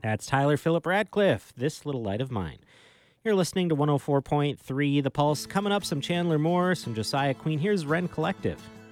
That's Tyler Phillip Radcliffe, This Little Light of Mine. You're listening to 104.3 The Pulse. Coming up, some Chandler Moore, some Josiah Queen. Here's Ren Collective.